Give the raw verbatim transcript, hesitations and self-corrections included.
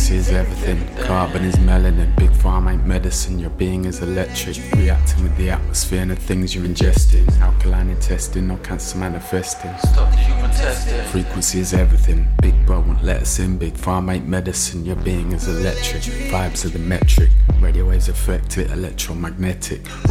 Frequency is everything, carbon is melanin. Big pharma ain't medicine, your being is electric. Reacting with the atmosphere and the things you're ingesting. Alkaline intestine, no cancer manifesting. Stop the human testing. Frequency is everything, big bro won't let us in. Big pharma ain't medicine, your being is electric. Vibes are the metric, radio waves affect it, electromagnetic.